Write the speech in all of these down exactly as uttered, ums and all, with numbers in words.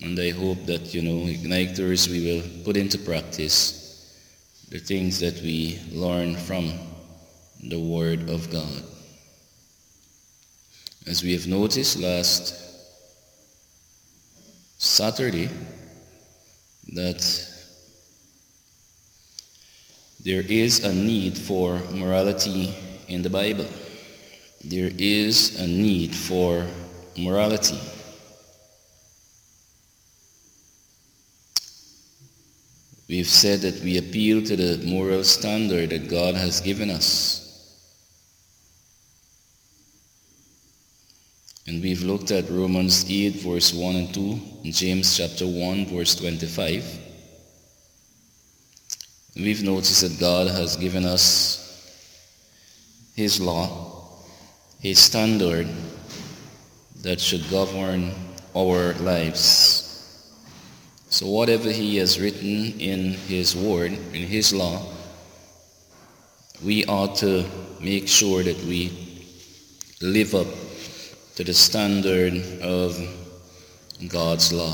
And I hope that, you know, igniters, we will put into practice the things that we learn from the Word of God. As we have noticed last Saturday, that there is a need for morality in the Bible. There is a need for morality. We've said that we appeal to the moral standard that God has given us. And we've looked at Romans eight, verse one and two, and James chapter one, verse twenty-five. And we've noticed that God has given us His law, His standard that should govern our lives. So whatever He has written in His Word, in His law, we ought to make sure that we live up to the standard of God's law.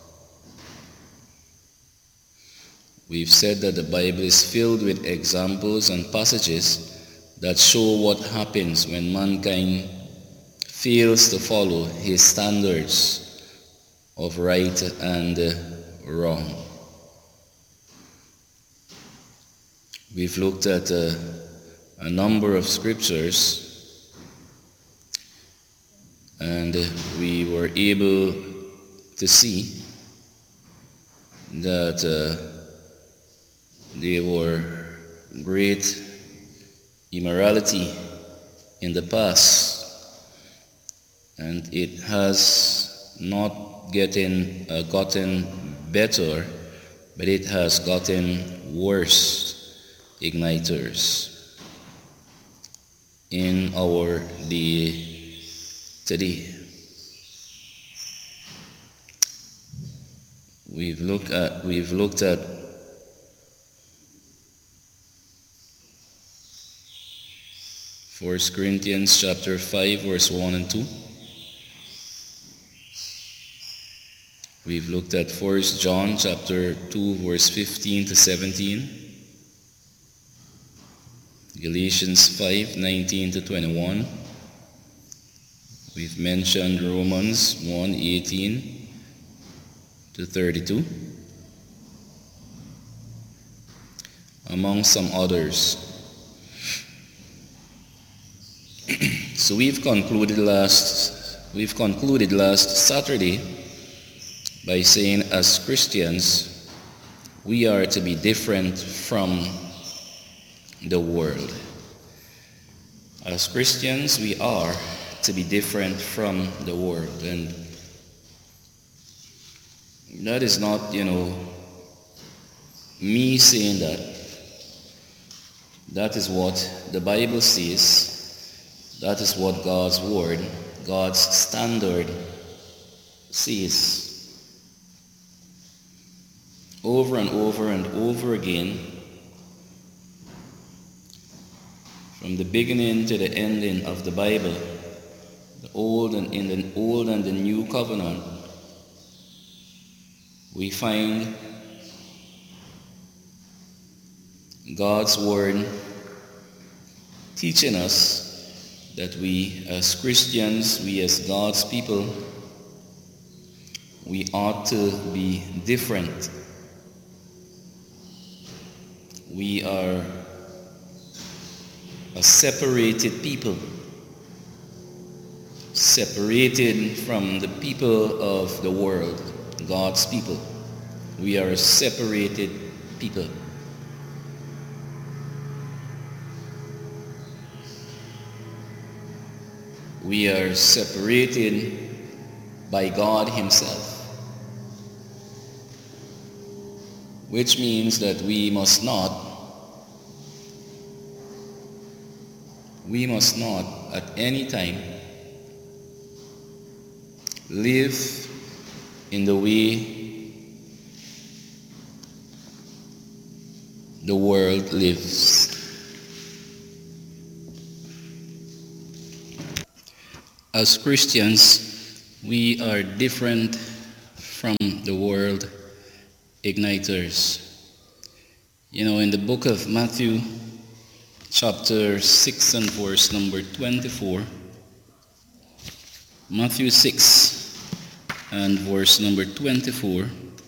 We've said that the Bible is filled with examples and passages that show what happens when mankind fails to follow His standards of right and wrong. We've looked at a, a number of scriptures, and we were able to see that uh, there were great immorality in the past, and it has not getting, uh, gotten better, but it has gotten worse, igniters, in our day today. We've looked at we've looked at First Corinthians chapter five, verse one and two. We've looked at First John chapter two, verse fifteen to seventeen. Galatians five, nineteen to twenty-one. We've mentioned Romans one, eighteen to thirty-two, among some others. So we've concluded last we've concluded last Saturday by saying, as Christians, we are to be different from the world. As Christians, we are to be different from the world. And that is not, you know, me saying that. That is what the Bible says. That is what God's Word, God's standard says. Over and over and over again, from the beginning to the ending of the Bible, the old and in the old and the new covenant, we find God's Word teaching us that we as Christians, we as God's people, we ought to be different. We are a separated people, separated from the people of the world, God's people. We are a separated people. We are separated by God Himself, which means that we must not, we must not at any time live in the way the world lives. As Christians, we are different from the world igniters. You know, in the book of Matthew, chapter six and verse number twenty-four, Matthew six and verse number twenty-four,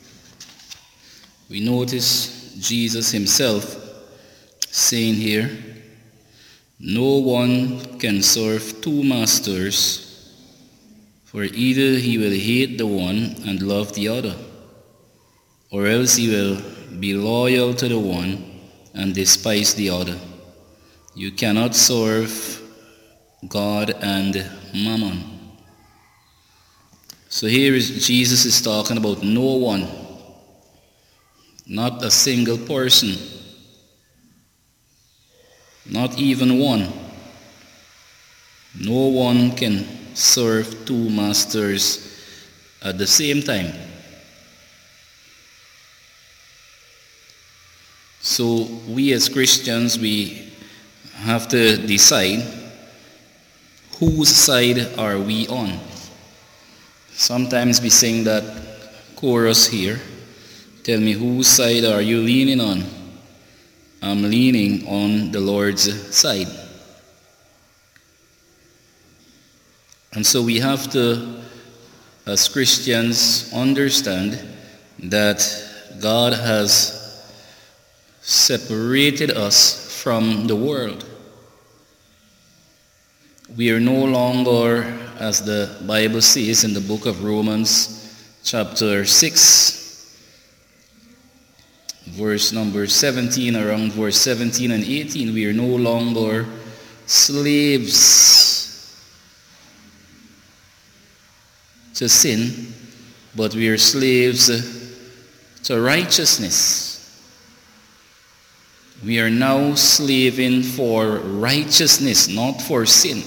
we notice Jesus himself saying here, "No one can serve two masters, for either he will hate the one and love the other, or else he will be loyal to the one and despise the other. You cannot serve God and Mammon." So here is Jesus is talking about no one, not a single person, not even one. No one can serve two masters at the same time. So we as Christians, we have to decide whose side are we on. Sometimes we sing that chorus here, "Tell me whose side are you leaning on?" I'm leaning on the Lord's side. And so we have to, as Christians, understand that God has separated us from the world. We are no longer, as the Bible says in the book of Romans, chapter six, verse number seventeen, around verse seventeen and eighteen, we are no longer slaves to sin, but we are slaves to righteousness. We are now slaving for righteousness, not for sin.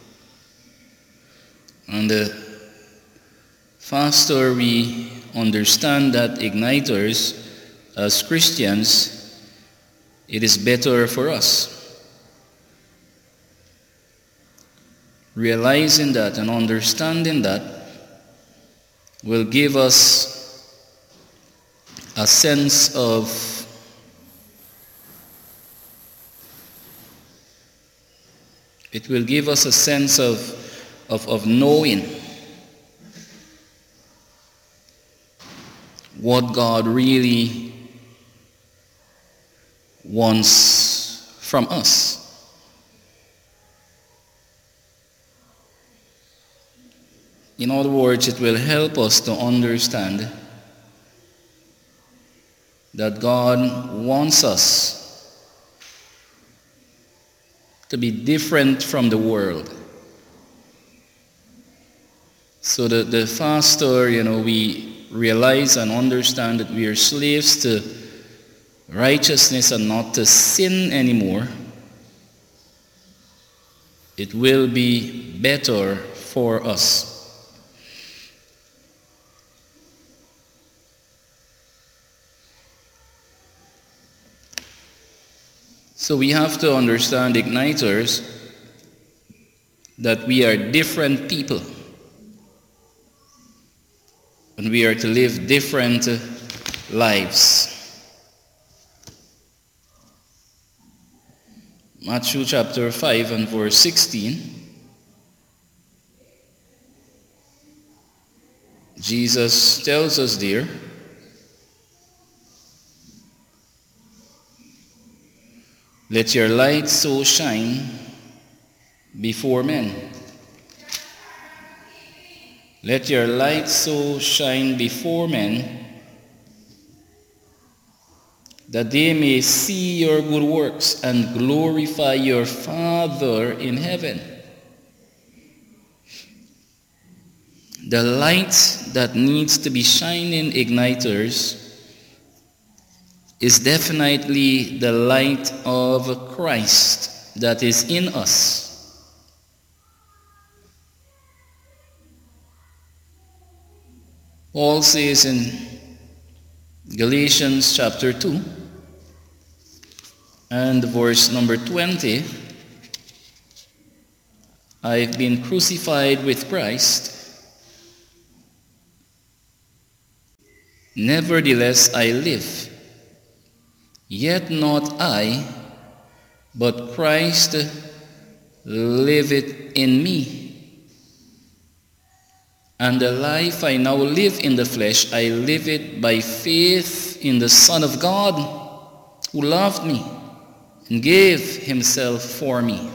And the faster we understand that igniters as Christians, it is better for us. Realizing that and understanding that will give us a sense of It will give us a sense of, of, of knowing what God really wants from us. In other words, it will help us to understand that God wants us to be different from the world. So the, the faster, you know, we realize and understand that we are slaves to righteousness and not to sin anymore, it will be better for us. So we have to understand, igniters, that we are different people. And we are to live different lives. Matthew chapter five and verse sixteen. Jesus tells us there, "Let your light so shine before men. Let your light so shine before men that they may see your good works and glorify your Father in heaven." The light that needs to be shining, igniters, is definitely the light of Christ that is in us. Paul says in Galatians chapter two and verse number twenty, "I've been crucified with Christ, Nevertheless I live, yet not I, but Christ liveth in me. And the life I now live in the flesh, I live it by faith in the Son of God, who loved me and gave himself for me.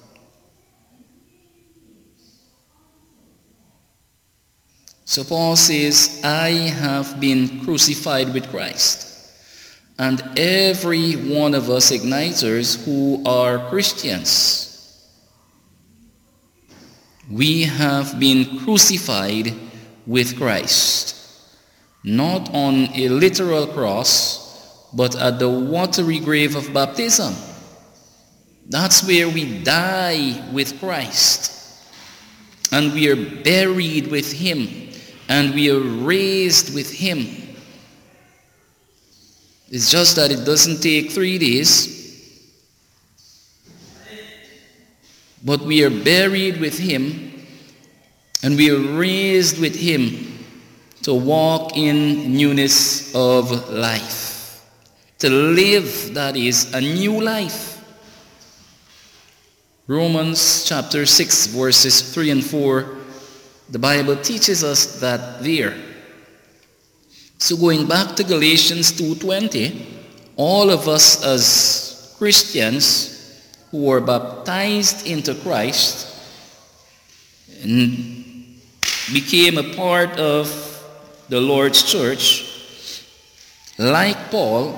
So Paul says, I have been crucified with Christ. And every one of us igniters who are Christians, we have been crucified with Christ, not on a literal cross, but at the watery grave of baptism. That's where we die with Christ, and we are buried with him, and we are raised with him. It's just that it doesn't take three days, but we are buried with him, and we are raised with him to walk in newness of life, to live, that is, a new life. Romans chapter six, verses three and four, the Bible teaches us that there. So going back to Galatians two twenty, all of us as Christians who were baptized into Christ and became a part of the Lord's church, like Paul,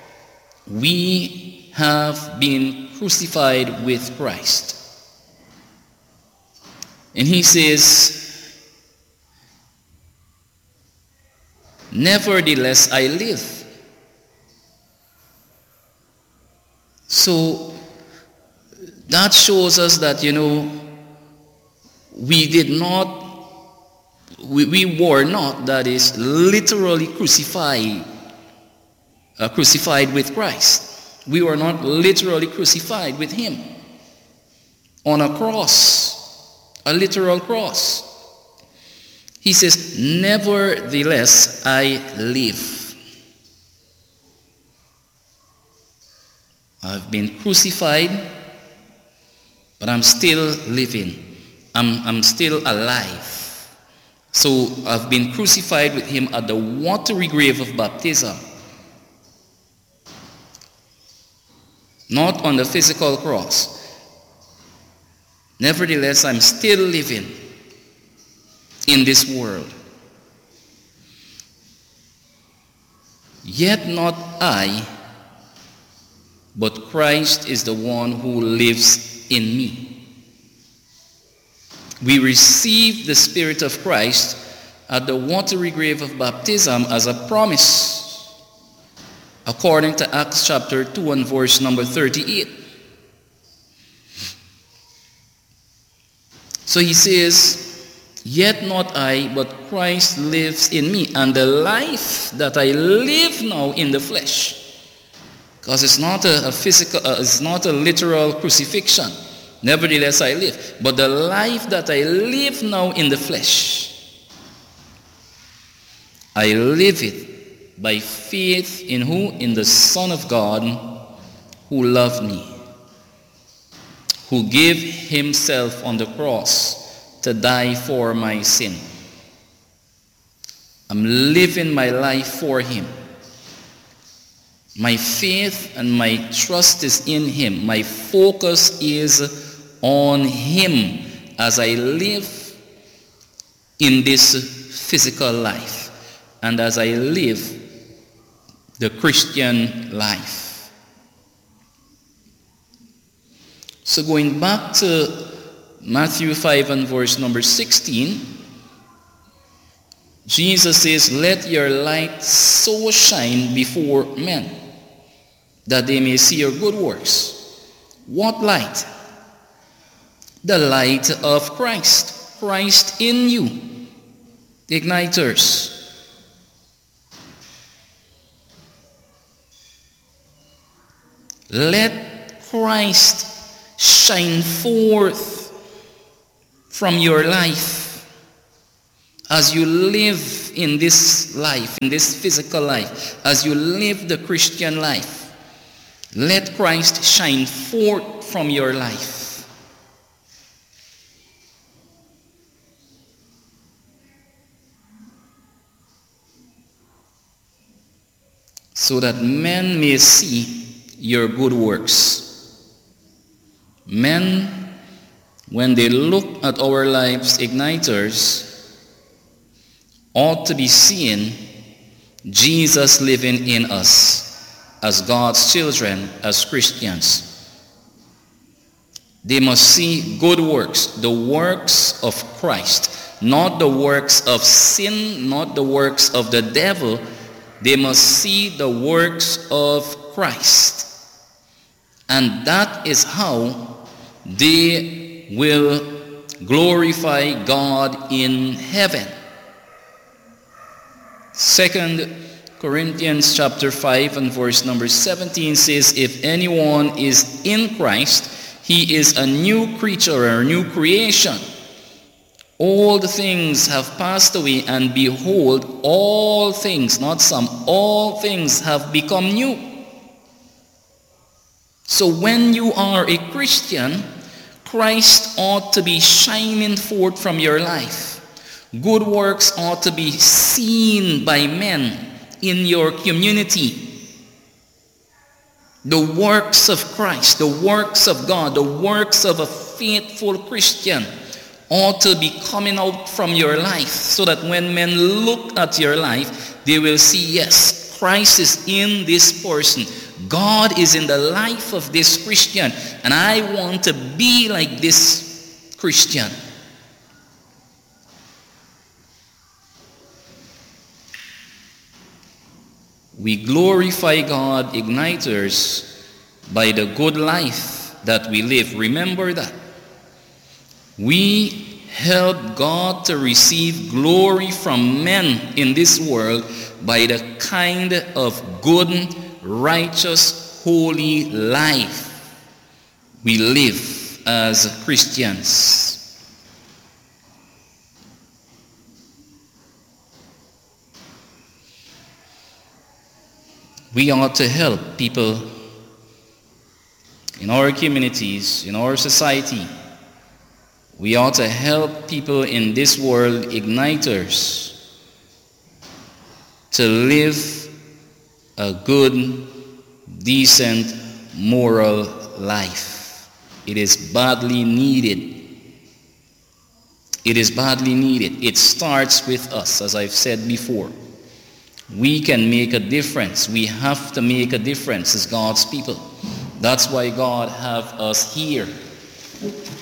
we have been crucified with Christ. And he says, nevertheless I live. So that shows us that, you know, we did not, we, we were not, that is, literally crucified, uh, crucified with Christ. We were not literally crucified with him on a cross, a literal cross. He says, nevertheless I live. I've been crucified, but I'm still living. I'm, I'm still alive. So I've been crucified with him at the watery grave of baptism. Not on the physical cross. Nevertheless, I'm still living in this world. Yet not I, but Christ is the one who lives in me. We receive the Spirit of Christ at the watery grave of baptism as a promise, according to Acts chapter two and verse number thirty-eight. So he says, yet not I, but Christ lives in me, and the life that I live now in the flesh, because it's not a, a physical, uh, it's not a literal crucifixion. Nevertheless I live, but the life that I live now in the flesh, I live it by faith in who? In the Son of God, who loved me, who gave himself on the cross to die for my sin. I'm living my life for him. My faith and my trust is in him. My focus is on him as I live in this physical life and as I live the Christian life. So going back to Matthew five and verse number sixteen, Jesus says, let your light so shine before men, that they may see your good works. What light? The light of Christ. Christ in you. Igniters. Let Christ shine forth from your life as you live in this life, in this physical life, as you live the Christian life, let Christ shine forth from your life. So that men may see your good works. Men, when they look at our lives, Igniters, ought to be seeing Jesus living in us as God's children, as Christians. They must see good works, the works of Christ, not the works of sin, not the works of the devil. They must see the works of Christ. And that is how they will glorify God in heaven. Second Corinthians chapter five and verse number seventeen says, if anyone is in Christ, he is a new creature or a new creation. All the things have passed away, and behold, all things, not some, all things have become new. So when you are a Christian, Christ ought to be shining forth from your life. Good works ought to be seen by men in your community. The works of Christ, the works of God, the works of a faithful Christian ought to be coming out from your life, so that when men look at your life, they will see, yes, Christ is in this person. God is in the life of this Christian, and I want to be like this Christian. We glorify God, Igniters, by the good life that we live. Remember that. We help God to receive glory from men in this world by the kind of good, righteous, holy life we live as Christians. We ought to help people in our communities, in our society. We ought to help people in this world, Igniters, to live a good, decent, moral life. It is badly needed. It is badly needed. It starts with us, as I've said before. We can make a difference. We have to make a difference as God's people. That's why God have us here.